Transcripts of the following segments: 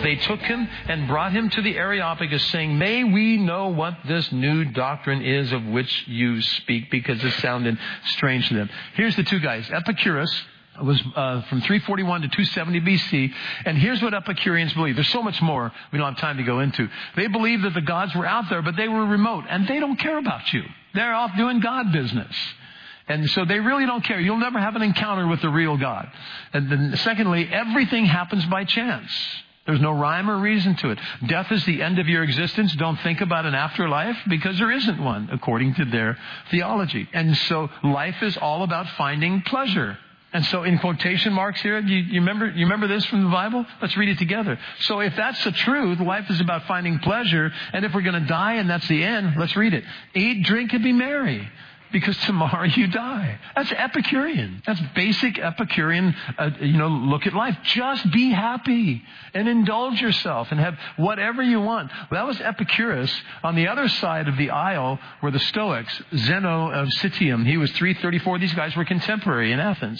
they took him and brought him to the Areopagus, saying, "May we know what this new doctrine is of which you speak," because it sounded strange to them. Here's the two guys. Epicurus was from 341 to 270 BC. And here's what Epicureans believe. There's so much more we don't have time to go into. They believe that the gods were out there, but they were remote. And they don't care about you. They're off doing God business. And so they really don't care. You'll never have an encounter with the real God. And then secondly, everything happens by chance. There's no rhyme or reason to it. Death is the end of your existence. Don't think about an afterlife, because there isn't one, according to their theology. And so life is all about finding pleasure. And so in quotation marks here, you remember this from the Bible? Let's read it together. So if that's the truth, life is about finding pleasure. And if we're going to die and that's the end, let's read it. Eat, drink, and be merry, because tomorrow you die. That's Epicurean. That's basic Epicurean, look at life. Just be happy and indulge yourself and have whatever you want. Well, that was Epicurus. On the other side of the aisle were the Stoics, Zeno of Citium. He was 334. These guys were contemporary in Athens.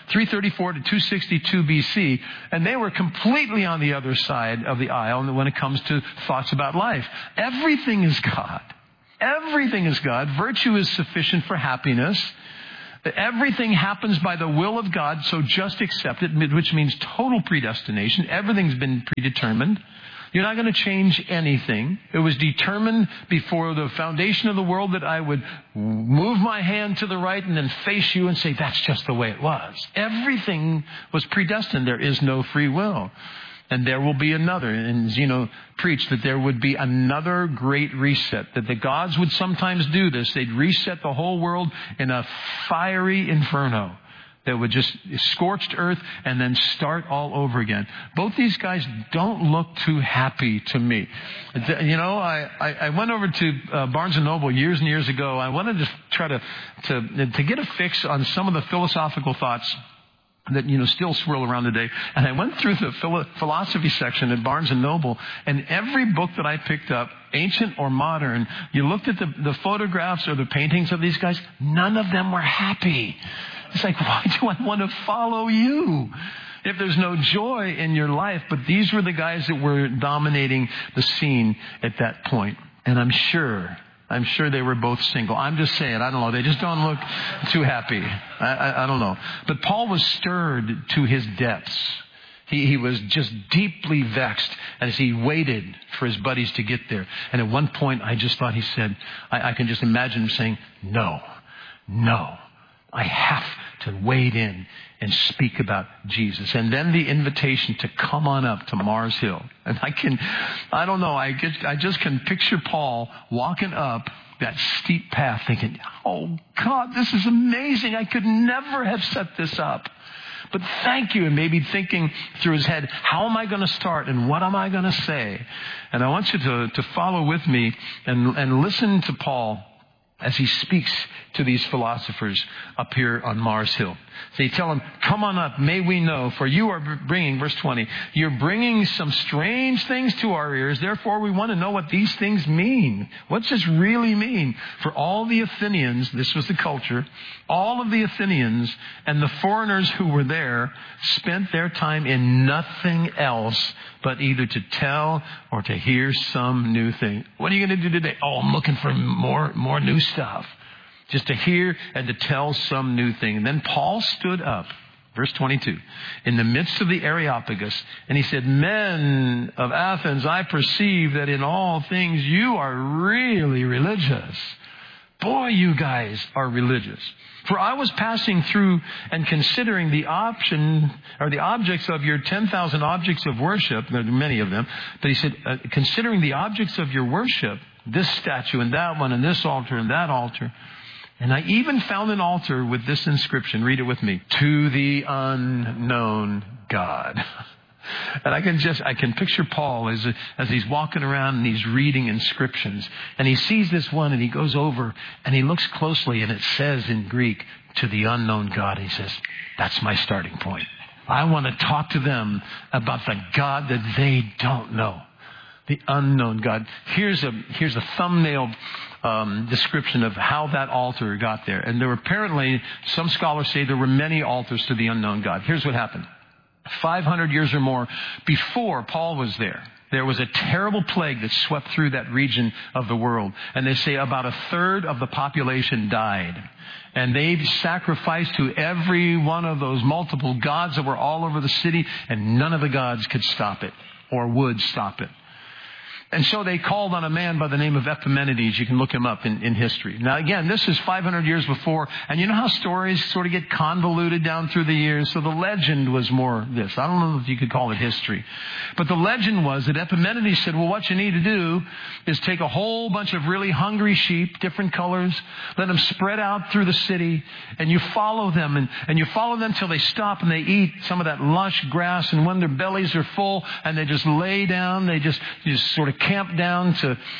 334 to 262 BC. And they were completely on the other side of the aisle when it comes to thoughts about life. Everything is God. Everything is God. Virtue is sufficient for happiness. Everything happens by the will of God, so just accept it, which means total predestination. Everything's been predetermined. You're not going to change anything. It was determined before the foundation of the world that I would move my hand to the right and then face you and say, that's just the way it was. Everything was predestined. There is no free will. And there will be another. And Zeno preached that there would be another great reset. That the gods would sometimes do this. They'd reset the whole world in a fiery inferno that would just scorched earth and then start all over again. Both these guys don't look too happy to me. I went over to Barnes & Noble years and years ago. I wanted to try to get a fix on some of the philosophical thoughts that, still swirl around today. And I went through the philosophy section at Barnes & Noble, and every book that I picked up, ancient or modern, you looked at the photographs or the paintings of these guys, none of them were happy. It's like, why do I want to follow you if there's no joy in your life? But these were the guys that were dominating the scene at that point. And I'm sure they were both single. I'm just saying, I don't know. They just don't look too happy. I don't know. But Paul was stirred to his depths. He was just deeply vexed as he waited for his buddies to get there. And at one point, I just thought he said, I can just imagine him saying, no, I have to wade in and speak about Jesus. And then the invitation to come on up to Mars Hill. And I just can picture Paul walking up that steep path thinking, oh God, this is amazing. I could never have set this up. But thank you. And maybe thinking through his head, how am I going to start and what am I going to say? And I want you to follow with me and listen to Paul as he speaks to these philosophers up here on Mars Hill. So you tell him, come on up, may we know, for you are bringing, verse 20, you're bringing some strange things to our ears. Therefore, we want to know what these things mean. What's this really mean? For all the Athenians, this was the culture, all of the Athenians and the foreigners who were there spent their time in nothing else but either to tell or to hear some new thing. What are you going to do today? Oh, I'm looking for more new stuff. Just to hear and to tell some new thing. And then Paul stood up, verse 22, in the midst of the Areopagus, and he said, men of Athens, I perceive that in all things you are really religious. Boy, you guys are religious. For I was passing through and considering the objects of your 10,000 objects of worship. There are many of them. But he said, considering the objects of your worship, this statue and that one and this altar and that altar. And I even found an altar with this inscription. Read it with me. To the unknown God. And I can picture Paul as he's walking around and he's reading inscriptions. And he sees this one and he goes over and he looks closely and it says in Greek, to the unknown God. He says, that's my starting point. I want to talk to them about the God that they don't know. The unknown God. Here's a thumbnail description of how that altar got there. And there were apparently, some scholars say there were many altars to the unknown God. Here's what happened. 500 years or more before Paul was there, there was a terrible plague that swept through that region of the world. And they say about a third of the population died. And they sacrificed to every one of those multiple gods that were all over the city, and none of the gods could stop it or would stop it. And so they called on a man by the name of Epimenides. You can look him up in history. Now, again, this is 500 years before. And you know how stories sort of get convoluted down through the years? So the legend was more this. I don't know if you could call it history. But the legend was that Epimenides said, well, what you need to do is take a whole bunch of really hungry sheep, different colors, let them spread out through the city, and you follow them. And you follow them till they stop and they eat some of that lush grass. And when their bellies are full and they just lay down, they just sort of camp down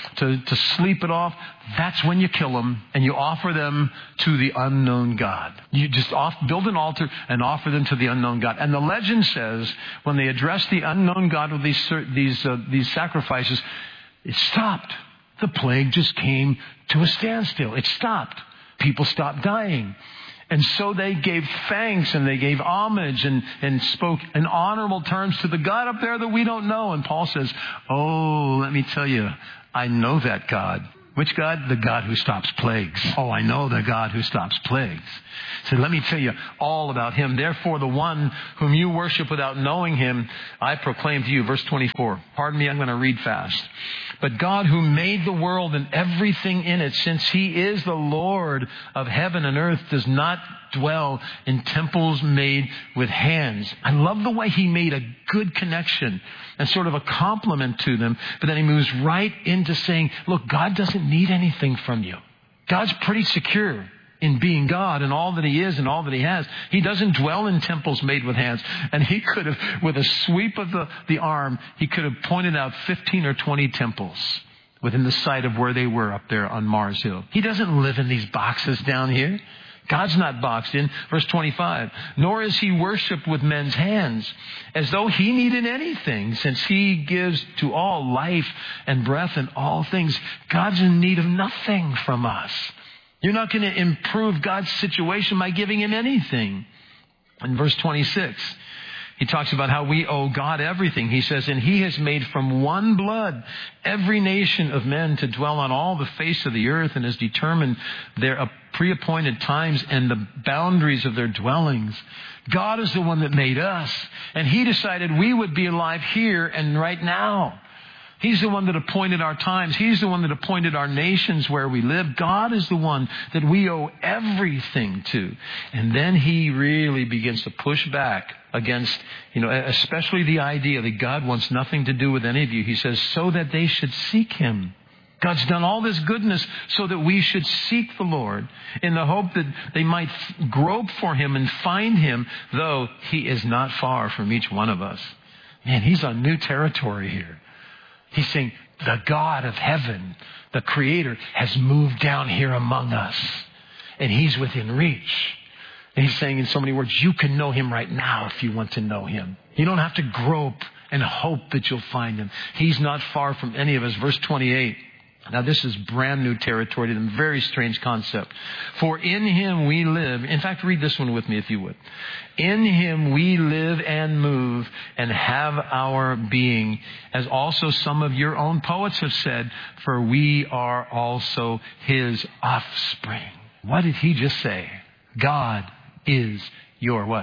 to sleep it off. That's when you kill them and you offer them to the unknown God. You just build an altar and offer them to the unknown God. And the legend says when they address the unknown God with these sacrifices, it stopped. The plague just came to a standstill. It stopped. People stopped dying. And so they gave thanks and they gave homage and spoke in honorable terms to the God up there that we don't know. And Paul says, oh, let me tell you, I know that God. Which God? The God who stops plagues. Oh, I know the God who stops plagues. So let me tell you all about him. Therefore, the one whom you worship without knowing him, I proclaim to you. Verse 24. Pardon me, I'm going to read fast. But God who made the world and everything in it, since he is the Lord of heaven and earth, does not dwell in temples made with hands. I love the way he made a good connection and sort of a compliment to them. But then he moves right into saying, look, God doesn't need anything from you. God's pretty secure in being God and all that he is and all that he has. He doesn't dwell in temples made with hands. And he could have, with a sweep of the arm, he could have pointed out 15 or 20 temples within the sight of where they were up there on Mars Hill. He doesn't live in these boxes down here. God's not boxed in. Verse 25, nor is he worshipped with men's hands as though he needed anything, since he gives to all life and breath and all things. God's in need of nothing from us. You're not going to improve God's situation by giving him anything. In verse 26, he talks about how we owe God everything. He says, and he has made from one blood every nation of men to dwell on all the face of the earth, and has determined their pre-appointed times and the boundaries of their dwellings. God is the one that made us, and he decided we would be alive here and right now. He's the one that appointed our times. He's the one that appointed our nations where we live. God is the one that we owe everything to. And then he really begins to push back against, especially the idea that God wants nothing to do with any of you. He says, so that they should seek him. God's done all this goodness so that we should seek the Lord in the hope that they might grope for him and find him, though he is not far from each one of us. Man, he's on new territory here. He's saying, the God of heaven, the Creator, has moved down here among us. And he's within reach. And he's saying in so many words, you can know him right now if you want to know him. You don't have to grope and hope that you'll find him. He's not far from any of us. Verse 28. Now this is brand new territory to them. Very strange concept. For in him we live. In fact, read this one with me if you would. In him we live and move and have our being, as also some of your own poets have said, for we are also his offspring. What did he just say? God is your what?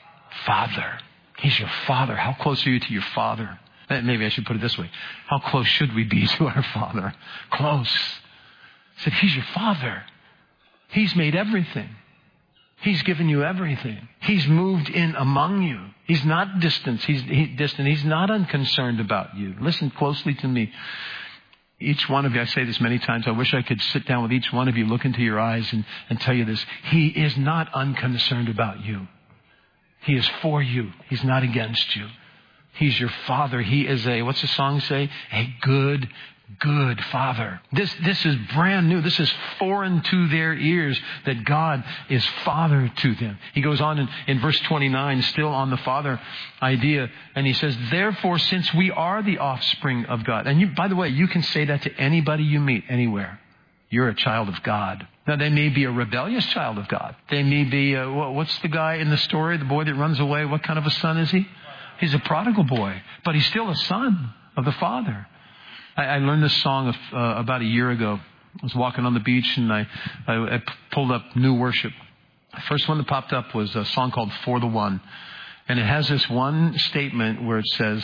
Father. He's your father. How close are you to your father? Maybe I should put it this way. How close should we be to our Father? Close. I said, he's your Father. He's made everything. He's given you everything. He's moved in among you. He's not distant. He's not unconcerned about you. Listen closely to me. Each one of you, I say this many times, I wish I could sit down with each one of you, look into your eyes and tell you this. He is not unconcerned about you. He is for you. He's not against you. He's your Father. He is what's the song say? A good, good Father. This is brand new. This is foreign to their ears that God is Father to them. He goes on in verse 29, still on the Father idea, and he says, therefore, since we are the offspring of God, and by the way, you can say that to anybody you meet anywhere. You're a child of God. Now, they may be a rebellious child of God. They may be, what's the guy in the story, the boy that runs away? What kind of a son is he? He's a prodigal boy, but he's still a son of the Father. I learned this song about a year ago. I was walking on the beach and I pulled up New Worship. The first one that popped up was a song called For the One. And it has this one statement where it says,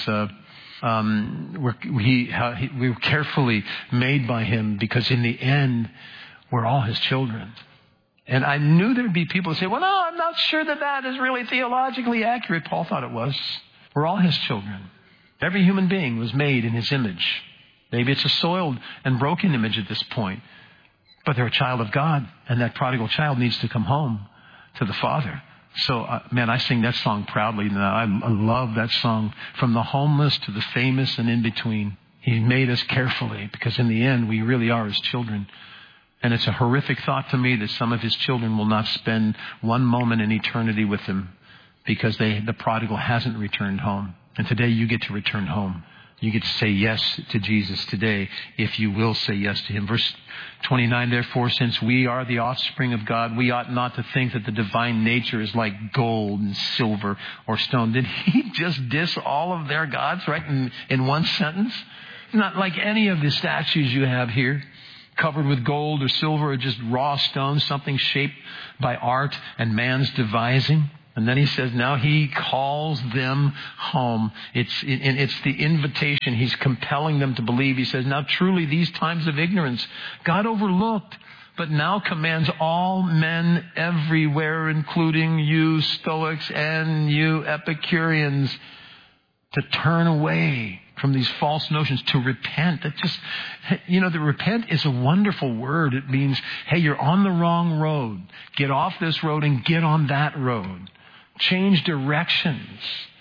we were carefully made by him because in the end, we're all his children. And I knew there'd be people who say, well, no, I'm not sure that is really theologically accurate. Paul thought it was. We're all his children. Every human being was made in his image. Maybe it's a soiled and broken image at this point, but they're a child of God, and that prodigal child needs to come home to the Father. So, I sing that song proudly now. I love that song. From the homeless to the famous and in between. He made us carefully because in the end, we really are his children. And it's a horrific thought to me that some of his children will not spend one moment in eternity with him because the prodigal hasn't returned home. And today you get to return home. You get to say yes to Jesus today if you will say yes to him. Verse 29, therefore, since we are the offspring of God, we ought not to think that the divine nature is like gold and silver or stone. Did he just diss all of their gods right in one sentence? It's not like any of the statues you have here, covered with gold or silver or just raw stone, something shaped by art and man's devising. And then he says, now he calls them home. It's the invitation. He's compelling them to believe. He says, now truly these times of ignorance God overlooked, but now commands all men everywhere, including you Stoics and you Epicureans, to turn away from these false notions, to repent. That just, the repent is a wonderful word. It means, hey, you're on the wrong road. Get off this road and get on that road. Change directions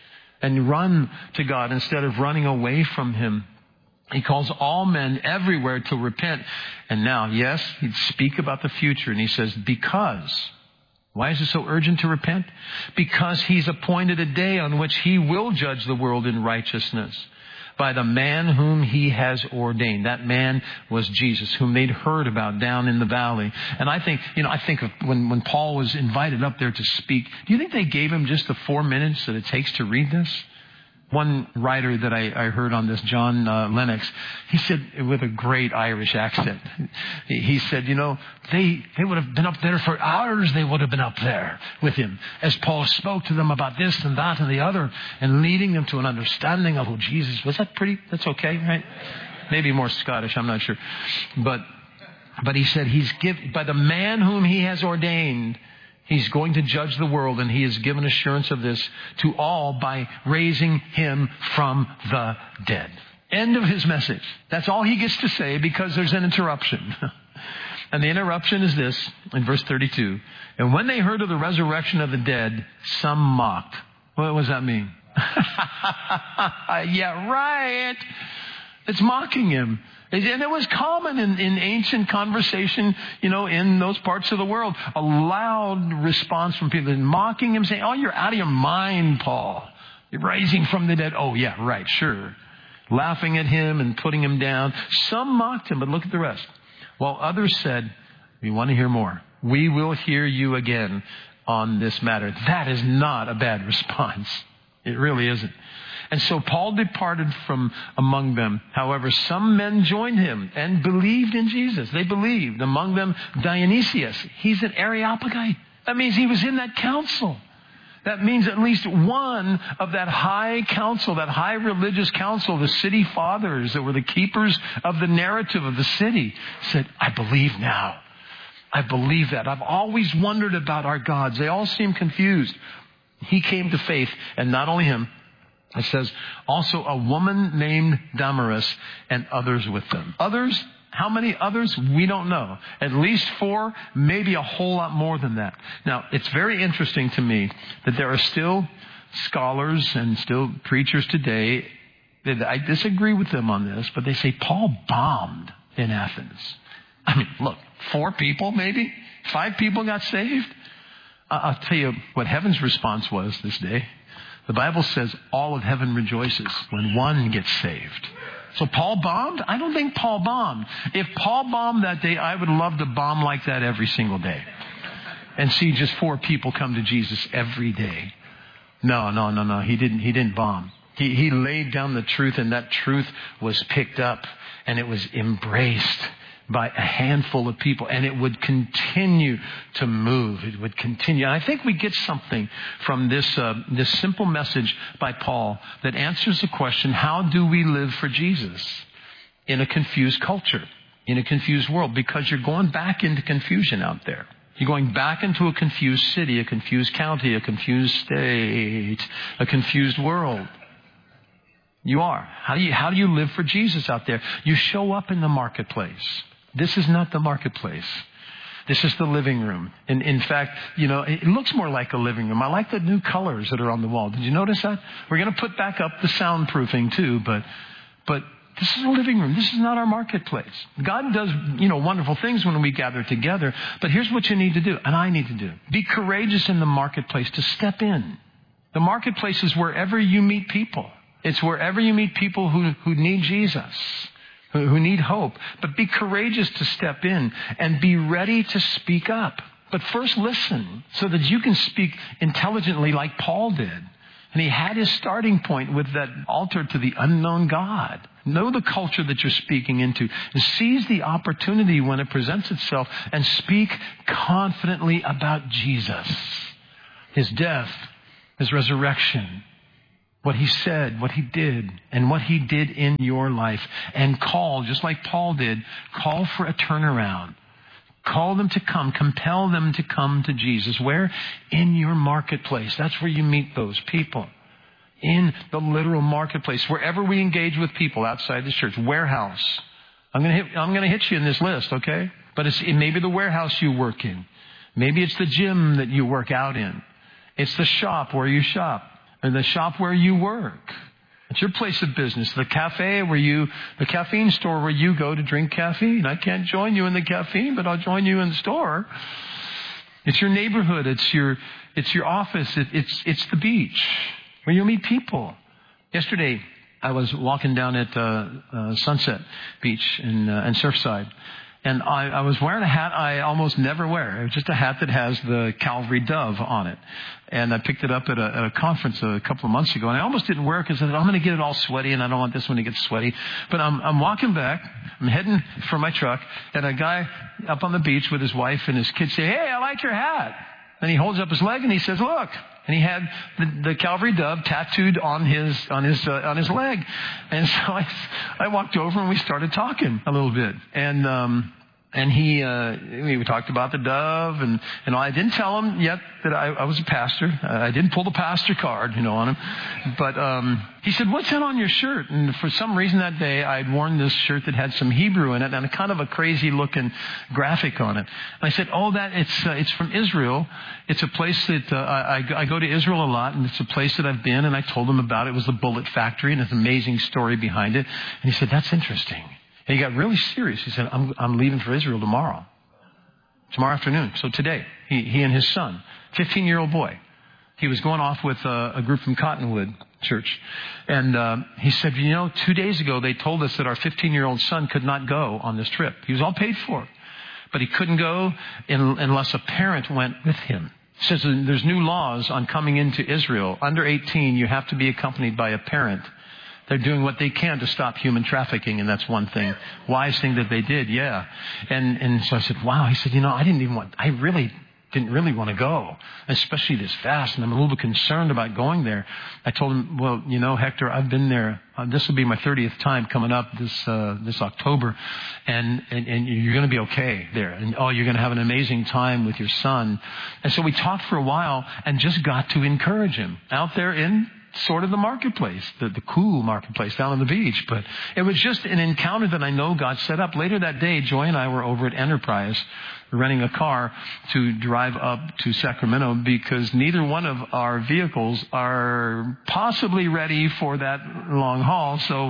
and run to God instead of running away from him. He calls all men everywhere to repent. And now, yes, he'd speak about the future. And he says, because. Why is it so urgent to repent? Because he's appointed a day on which he will judge the world in righteousness by the man whom he has ordained. That man was Jesus, whom they'd heard about down in the valley. And I think of when Paul was invited up there to speak, do you think they gave him just the 4 minutes that it takes to read this? One writer that I heard on this, John Lennox, he said, with a great Irish accent, he said, they would have been up there for hours. They would have been up there with him as Paul spoke to them about this and that and the other and leading them to an understanding of who Jesus was. That's okay, right? Maybe more Scottish, I'm not sure. But he said by the man whom he has ordained, he's going to judge the world, and he has given assurance of this to all by raising him from the dead. End of his message. That's all he gets to say because there's an interruption. And the interruption is this, in verse 32. And when they heard of the resurrection of the dead, some mocked. What does that mean? Yeah, right. It's mocking him. And it was common in ancient conversation, in those parts of the world. A loud response from people mocking him, saying, oh, you're out of your mind, Paul. You're rising from the dead. Oh, yeah, right, sure. Laughing at him and putting him down. Some mocked him, but look at the rest. While others said, we want to hear more. We will hear you again on this matter. That is not a bad response. It really isn't. And so Paul departed from among them. However, some men joined him and believed in Jesus. They believed. Among them, Dionysius. He's an Areopagite. That means he was in that council. That means at least one of that high council, that high religious council, the city fathers that were the keepers of the narrative of the city, said, I believe now. I believe that. I've always wondered about our gods. They all seem confused. He came to faith, and not only him, it says, also a woman named Damaris and others with them. Others? How many others? We don't know. At least 4, maybe a whole lot more than that. Now, it's very interesting to me that there are still scholars and still preachers today that I disagree with them on this, but they say Paul bombed in Athens. I mean, look, 4 people maybe? 5 people got saved? I'll tell you what heaven's response was this day. The Bible says all of heaven rejoices when one gets saved. So Paul bombed? I don't think Paul bombed. If Paul bombed that day, I would love to bomb like that every single day and see just 4 people come to Jesus every day. No. He didn't bomb. He laid down the truth, and that truth was picked up and it was embraced by a handful of people, and it would continue to move. It would continue. And I think we get something from this simple message by Paul that answers the question, how do we live for Jesus in a confused culture, in a confused world? Because you're going back into confusion out there. You're going back into a confused city, a confused county, a confused state, a confused world. You are. How do you live for Jesus out there? You show up in the marketplace. This is not the marketplace. This is the living room. And in fact, it looks more like a living room. I like the new colors that are on the wall. Did you notice that? We're going to put back up the soundproofing too, but this is a living room. This is not our marketplace. God does, wonderful things when we gather together. But here's what you need to do, and I need to do. Be courageous in the marketplace to step in. The marketplace is wherever you meet people. It's wherever you meet people who need Jesus, who need hope. But be courageous to step in and be ready to speak up. But first listen so that you can speak intelligently like Paul did. And he had his starting point with that altar to the unknown God. Know the culture that you're speaking into and seize the opportunity when it presents itself and speak confidently about Jesus, his death, his resurrection, what he said, what he did, and what he did in your life. And call, just like Paul did, call for a turnaround. Call them to come. Compel them to come to Jesus. Where? In your marketplace. That's where you meet those people. In the literal marketplace. Wherever we engage with people outside the church. Warehouse. I'm going to hit you in this list, okay? But it may be the warehouse you work in. Maybe it's the gym that you work out in. It's the shop where you shop. Or the shop where you work. It's your place of business. The caffeine store where you go to drink caffeine. I can't join you in the caffeine, but I'll join you in the store. It's your neighborhood. It's your office. It's the beach where you meet people. Yesterday, I was walking down at Sunset Beach in Surfside. And I was wearing a hat I almost never wear. It was just a hat that has the Calvary dove on it. And I picked it up at a conference a couple of months ago. And I almost didn't wear it because I thought, I'm going to get it all sweaty and I don't want this one to get sweaty. But I'm walking back. I'm heading for my truck. And a guy up on the beach with his wife and his kids say, hey, I like your hat. And he holds up his leg and he says, look. And he had the Calvary dove tattooed on his leg. And so I walked over and we started talking a little bit. And we talked about the dove and I didn't tell him yet that I was a pastor. I didn't pull the pastor card, on him. But he said, what's that on your shirt? And for some reason that day I'd worn this shirt that had some Hebrew in it and a kind of a crazy looking graphic on it. And I said, it's from Israel. It's a place that I go to Israel a lot, and it's a place that I've been. And I told him about it. It was the Bullet Factory, and it's an amazing story behind it. And he said, that's interesting. And he got really serious. He said, I'm leaving for Israel tomorrow afternoon. So today, he and his son, 15-year-old boy, he was going off with a group from Cottonwood Church. And he said, 2 days ago, they told us that our 15-year-old son could not go on this trip. He was all paid for. But he couldn't go unless a parent went with him. He says there's new laws on coming into Israel. Under 18, you have to be accompanied by a parent. They're doing what they can to stop human trafficking, and that's one thing. Wise thing that they did, yeah. And so I said, wow. He said, I really didn't really want to go, especially this fast, and I'm a little bit concerned about going there. I told him, well, Hector, I've been there. This will be my 30th time coming up this October, and you're going to be okay there. And you're going to have an amazing time with your son. And so we talked for a while and just got to encourage him out there in sort of the marketplace, the cool marketplace down on the beach. But it was just an encounter that I know God set up. Later that day, Joy and I were over at Enterprise renting a car to drive up to Sacramento because neither one of our vehicles are possibly ready for that long haul. So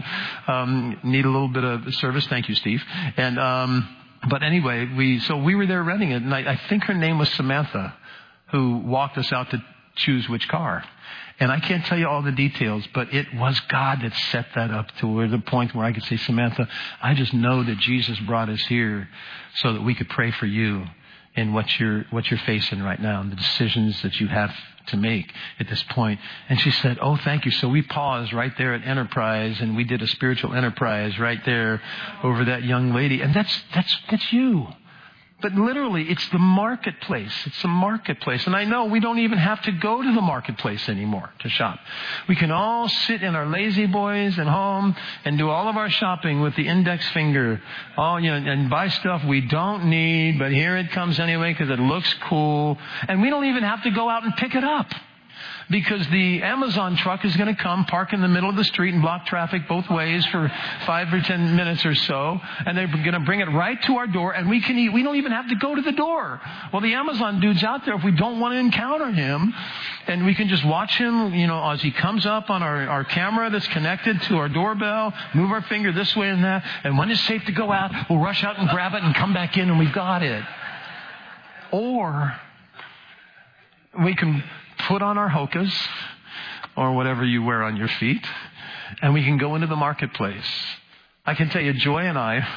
need a little bit of service. Thank you, Steve. And but anyway, we were there renting it. And I think her name was Samantha, who walked us out to choose which car. And I can't tell you all the details, but it was God that set that up to the point where I could say, Samantha, I just know that Jesus brought us here so that we could pray for you in what you're facing right now and the decisions that you have to make at this point. And she said, oh, thank you. So we paused right there at Enterprise, and we did a spiritual enterprise right there over that young lady. And that's you. But literally, it's the marketplace. It's the marketplace. And I know we don't even have to go to the marketplace anymore to shop. We can all sit in our lazy boys at home and do all of our shopping with the index finger, and buy stuff we don't need, but here it comes anyway because it looks cool. And we don't even have to go out and pick it up, because the Amazon truck is going to come, park in the middle of the street and block traffic both ways for 5 or 10 minutes or so. And they're going to bring it right to our door, and we can eat. We don't even have to go to the door. Well, the Amazon dude's out there if we don't want to encounter him. And we can just watch him, as he comes up on our camera that's connected to our doorbell, move our finger this way and that. And when it's safe to go out, we'll rush out and grab it and come back in, and we've got it. Or we can put on our hokas or whatever you wear on your feet, and we can go into the marketplace. I can tell you, Joy and I,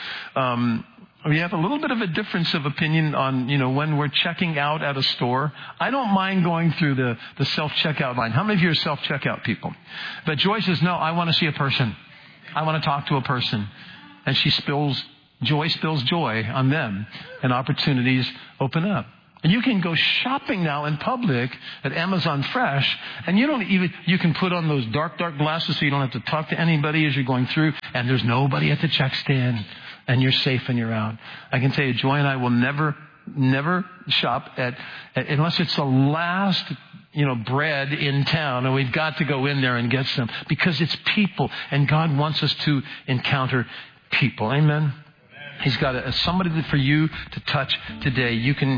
we have a little bit of a difference of opinion on, when we're checking out at a store. I don't mind going through the self-checkout line. How many of you are self-checkout people? But Joy says, no, I want to see a person. I want to talk to a person. And Joy spills joy on them, and opportunities open up. And you can go shopping now in public at Amazon Fresh, and you can put on those dark glasses so you don't have to talk to anybody as you're going through, and there's nobody at the check stand, and you're safe and you're out. I can tell you, Joy and I will never shop at unless it's the last, bread in town, and we've got to go in there and get some, because it's people, and God wants us to encounter people. Amen. He's got somebody for you to touch today. You can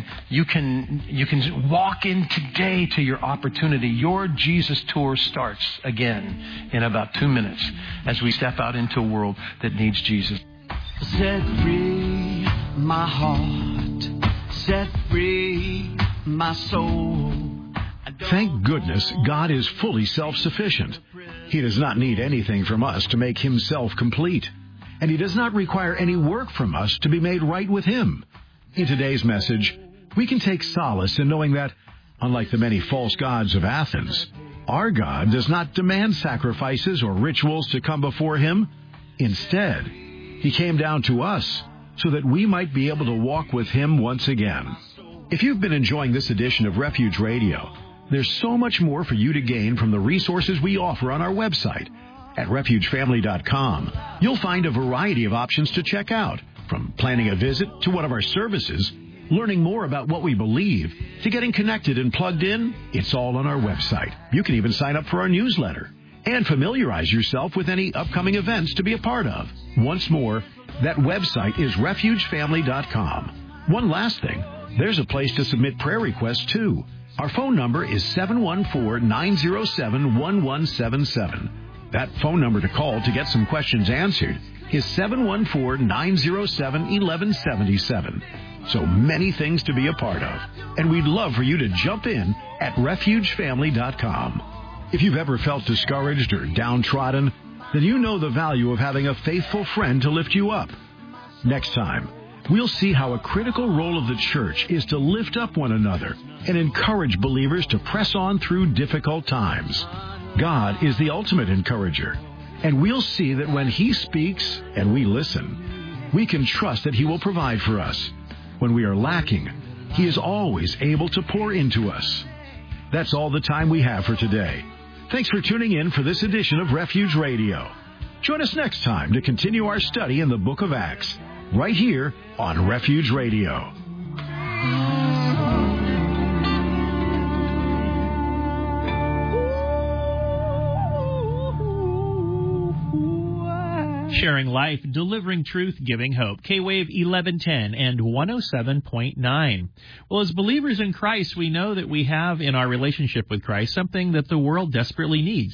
walk in today to your opportunity. Your Jesus tour starts again in about 2 minutes as we step out into a world that needs Jesus. Set free my heart, set free my soul. Thank goodness God is fully self-sufficient. He does not need anything from us to make himself complete. And he does not require any work from us to be made right with him. In today's message, we can take solace in knowing that, unlike the many false gods of Athens, our God does not demand sacrifices or rituals to come before him. Instead, he came down to us so that we might be able to walk with him once again. If you've been enjoying this edition of Refuge Radio, there's so much more for you to gain from the resources we offer on our website. At refugefamily.com, you'll find a variety of options to check out, from planning a visit to one of our services, learning more about what we believe, to getting connected and plugged in. It's all on our website. You can even sign up for our newsletter and familiarize yourself with any upcoming events to be a part of. Once more, that website is refugefamily.com. One last thing, there's a place to submit prayer requests too. Our phone number is 714-907-1177. That phone number to call to get some questions answered is 714-907-1177. So many things to be a part of. And we'd love for you to jump in at refugefamily.com. If you've ever felt discouraged or downtrodden, then you know the value of having a faithful friend to lift you up. Next time, we'll see how a critical role of the church is to lift up one another and encourage believers to press on through difficult times. God is the ultimate encourager, and we'll see that when he speaks and we listen, we can trust that he will provide for us. When we are lacking, he is always able to pour into us. That's all the time we have for today. Thanks for tuning in for this edition of Refuge Radio. Join us next time to continue our study in the book of Acts, right here on Refuge Radio. Sharing life, delivering truth, giving hope. K-Wave 1110 and 107.9. Well, as believers in Christ, we know that we have in our relationship with Christ something that the world desperately needs.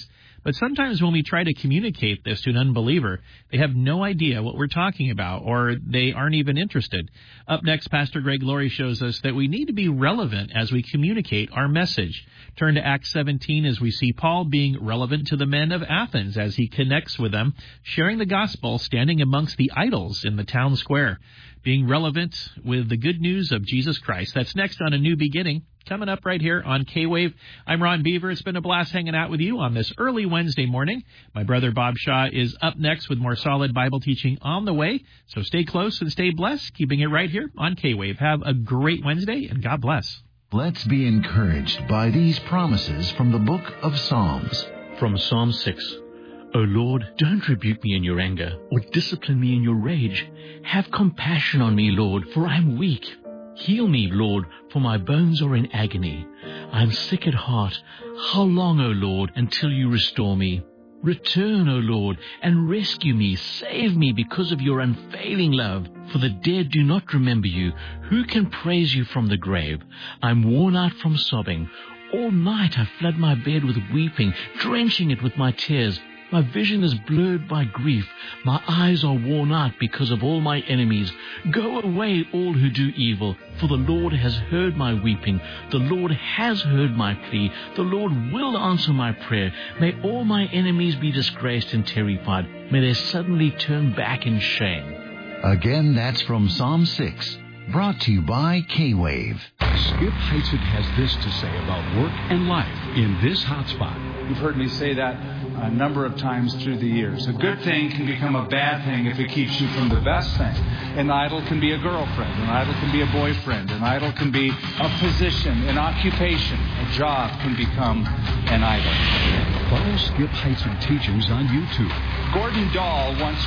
But sometimes when we try to communicate this to an unbeliever, they have no idea what we're talking about, or they aren't even interested. Up next, Pastor Greg Laurie shows us that we need to be relevant as we communicate our message. Turn to Acts 17 as we see Paul being relevant to the men of Athens as he connects with them, sharing the gospel, standing amongst the idols in the town square, being relevant with the good news of Jesus Christ. That's next on A New Beginning, coming up right here on K-Wave. I'm Ron Beaver. It's been a blast hanging out with you on this early Wednesday morning. My brother Bob Shaw is up next with more solid Bible teaching on the way. So stay close and stay blessed, keeping it right here on K-Wave. Have a great Wednesday, and God bless. Let's be encouraged by these promises from the book of Psalms. From Psalm 6. O Lord, don't rebuke me in your anger, or discipline me in your rage. Have compassion on me, Lord, for I am weak. Heal me, Lord, for my bones are in agony. I am sick at heart. How long, O Lord, until you restore me? Return, O Lord, and rescue me. Save me because of your unfailing love. For the dead do not remember you. Who can praise you from the grave? I am worn out from sobbing. All night I flood my bed with weeping, drenching it with my tears. My vision is blurred by grief. My eyes are worn out because of all my enemies. Go away, all who do evil, for the Lord has heard my weeping. The Lord has heard my plea. The Lord will answer my prayer. May all my enemies be disgraced and terrified. May they suddenly turn back in shame. Again, that's from Psalm 6, brought to you by K-Wave. Skip Heitzig has this to say about work and life in this hotspot. You've heard me say that a number of times through the years. A good thing can become a bad thing if it keeps you from the best thing. An idol can be a girlfriend. An idol can be a boyfriend. An idol can be a position, an occupation. A job can become an idol. Follow Skip Heitzig teachings on YouTube. Gordon Dahl once